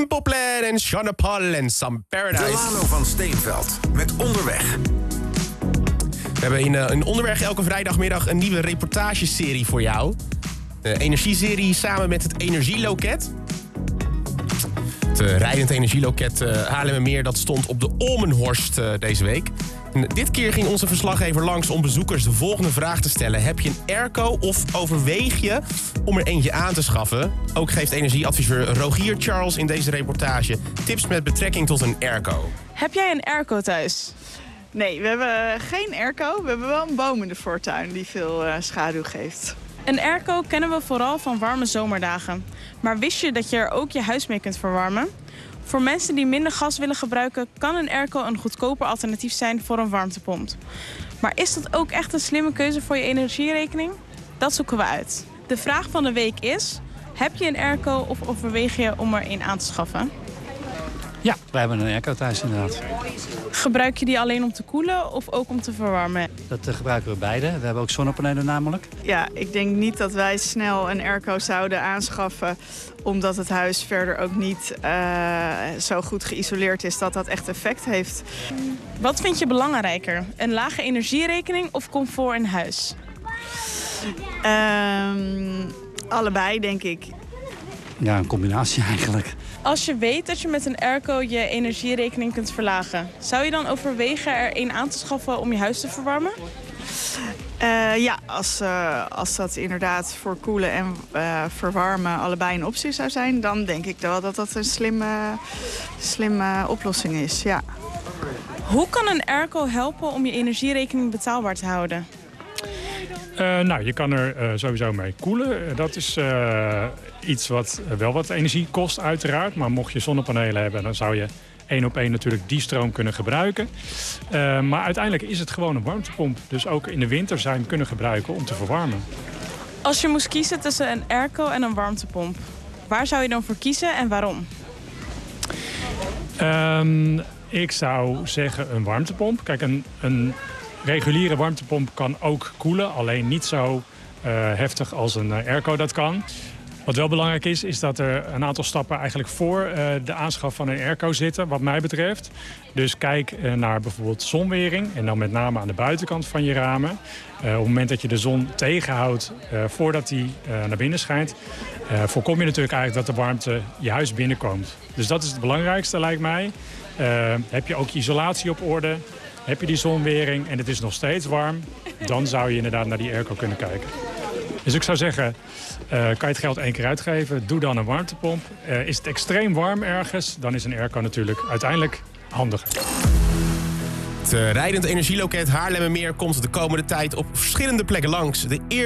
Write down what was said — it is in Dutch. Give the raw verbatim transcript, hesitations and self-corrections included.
Simple Plan en Sean Paul en Some Paradise. Delano van Steenveld met Onderweg. We hebben in, uh, in Onderweg elke vrijdagmiddag een nieuwe reportageserie voor jou. De energieserie samen met het Energieloket. Het uh, rijdend energieloket uh, Haarlemmermeer dat stond op de Olmenhorst uh, deze week. En dit keer ging onze verslaggever langs om bezoekers de volgende vraag te stellen. Heb je een airco of overweeg je om er eentje aan te schaffen? Ook geeft energieadviseur Rogier Charles in deze reportage tips met betrekking tot een airco. Heb jij een airco thuis? Nee, we hebben geen airco. We hebben wel een boom in de voortuin die veel uh, schaduw geeft. Een airco kennen we vooral van warme zomerdagen. Maar wist je dat je er ook je huis mee kunt verwarmen? Voor mensen die minder gas willen gebruiken, kan een airco een goedkoper alternatief zijn voor een warmtepomp. Maar is dat ook echt een slimme keuze voor je energierekening? Dat zoeken we uit. De vraag van de week is: heb je een airco of overweeg je om er een aan te schaffen? Ja, wij hebben een airco thuis inderdaad. Gebruik je die alleen om te koelen of ook om te verwarmen? Dat uh, gebruiken we beide. We hebben ook zonnepanelen namelijk. Ja, ik denk niet dat wij snel een airco zouden aanschaffen, omdat het huis verder ook niet uh, zo goed geïsoleerd is dat dat echt effect heeft. Wat vind je belangrijker? Een lage energierekening of comfort in huis? Um, allebei, denk ik. Ja, een combinatie eigenlijk. Als je weet dat je met een airco je energierekening kunt verlagen, zou je dan overwegen er een aan te schaffen om je huis te verwarmen? Uh, ja, als, uh, als dat inderdaad voor koelen en uh, verwarmen allebei een optie zou zijn, dan denk ik wel dat dat een slimme, slimme oplossing is, ja. Hoe kan een airco helpen om je energierekening betaalbaar te houden? Uh, nou, je kan er uh, sowieso mee koelen. Uh, dat is uh, iets wat uh, wel wat energie kost uiteraard. Maar mocht je zonnepanelen hebben, dan zou je één op één natuurlijk die stroom kunnen gebruiken. Uh, maar uiteindelijk is het gewoon een warmtepomp. Dus ook in de winter zou je hem kunnen gebruiken om te verwarmen. Als je moest kiezen tussen een airco en een warmtepomp, waar zou je dan voor kiezen en waarom? Um, ik zou zeggen een warmtepomp. Kijk, een... een reguliere warmtepomp kan ook koelen, alleen niet zo uh, heftig als een uh, airco dat kan. Wat wel belangrijk is, is dat er een aantal stappen eigenlijk voor uh, de aanschaf van een airco zitten, wat mij betreft. Dus kijk uh, naar bijvoorbeeld zonwering en dan met name aan de buitenkant van je ramen. Uh, op het moment dat je de zon tegenhoudt uh, voordat die uh, naar binnen schijnt, uh, voorkom je natuurlijk eigenlijk dat de warmte je huis binnenkomt. Dus dat is het belangrijkste, lijkt mij. Uh, heb je ook je isolatie op orde? Heb je die zonwering en het is nog steeds warm, dan zou je inderdaad naar die airco kunnen kijken. Dus ik zou zeggen, uh, kan je het geld één keer uitgeven, doe dan een warmtepomp. Uh, is het extreem warm ergens, dan is een airco natuurlijk uiteindelijk handiger. Het uh, rijdend energieloket Haarlemmermeer komt de komende tijd op verschillende plekken langs. De